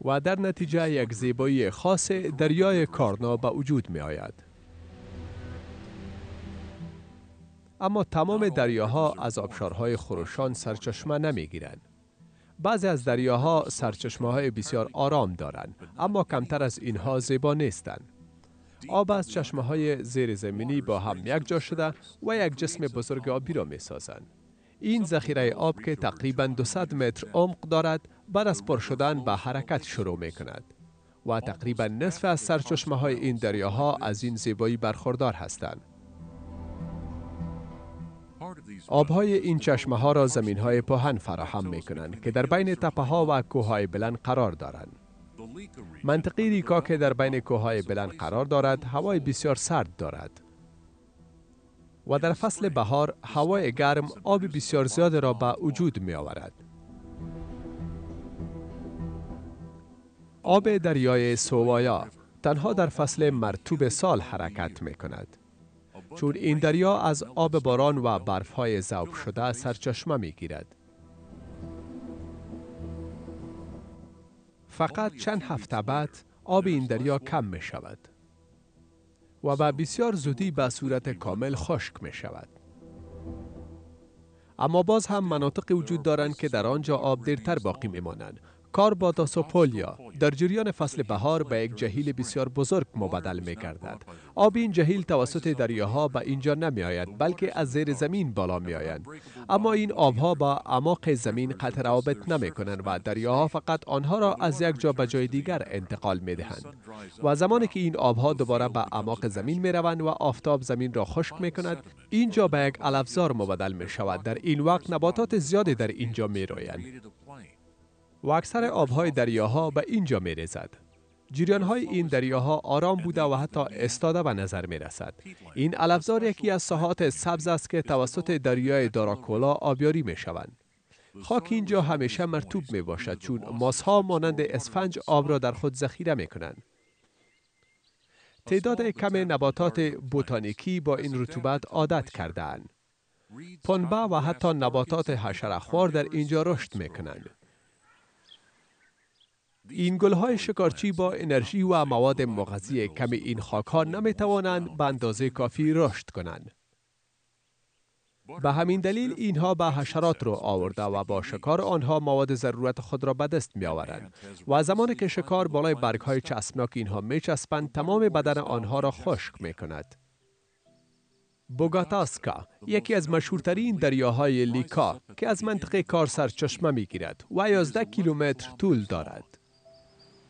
و در نتیجه یک زیبایی خاص دریای کارنا به وجود می آید. اما تمام دریاها از آبشارهای خروشان سرچشمه نمی گیرند. بعضی از دریاها سرچشمه‌های بسیار آرام دارند، اما کمتر از اینها زیبا نیستند. آب از چشمه‌های زیر زمینی با هم یک جا شده و یک جسم بزرگ آبی را می‌سازند. این ذخیره آب که تقریباً 200 متر عمق دارد، بعد از پر شدن به حرکت شروع می‌کند و تقریباً نصف از سرچشمه‌های این دریاها از این زیبایی برخوردار هستند. آبهای این چشمه‌ها را زمین‌های پهن فراهم می‌کنند که در بین تپه‌ها و کوه‌های بلند قرار دارند. منطقه ریکا که در بین کوه‌های بلند قرار دارد، هوای بسیار سرد دارد و در فصل بهار هوای گرم آب بسیار زیاد را به وجود می‌آورد. آب دریای سوایا تنها در فصل مرطوب سال حرکت می‌کند، چون این دریا از آب باران و برف‌های ذوب شده سرچشمه می‌گیرد. فقط چند هفته بعد آب این دریا کم می شود و به بسیار زودی به صورت کامل خشک می شود. اما باز هم مناطق وجود دارند که در آنجا آب دیرتر باقی می مانند. کارباتاسوپولیا در جریان فصل بهار به یک جهیل بسیار بزرگ مبدل می گردد. آب این جهیل توسط دریاها به اینجا نمی آید، بلکه از زیر زمین بالا می آیند. اما این آبها با اعماق زمین قطع روابط نمی کنند و دریاها فقط آنها را از یک جا به جای دیگر انتقال می دهند. و زمانی که این آبها دوباره به اعماق زمین می روند و آفتاب زمین را خشک می کند، اینجا به یک علفزار مبدل می شود. در این وقت نباتات زیادی در اینجا می رویند و اکثر آبهای دریاها به اینجا می ریزد. جریانهای این دریاها آرام بوده و حتی استاده به نظر می رسد. این علفزار یکی از ساحات سبز است که توسط دریای داراکولا آبیاری می شوند. خاک اینجا همیشه مرطوب می باشد، چون ماسها مانند اسفنج آب را در خود ذخیره می کنند. تعداد کم نباتات بوتانیکی با این رطوبت عادت کرده اند. پنبه و حتی نباتات حشره‌خوار در اینجا رشد می کنند. این گل‌های شکارچی با انرژی و مواد مغذی کم این خاک‌ها نمی‌توانند به اندازه کافی رشد کنند. به همین دلیل اینها به حشرات رو آورده و با شکار آنها مواد ضرورت خود را به دست می‌آورند و زمانی که شکار بالای برگ‌های چسبناک اینها می‌چسبند، تمام بدن آنها را خشک می‌کند. بوگاتاسکا یکی از مشهورترین دریاهای لیکا که از منطقه کار سرچشمه می‌گیرد و 11 کیلومتر طول دارد.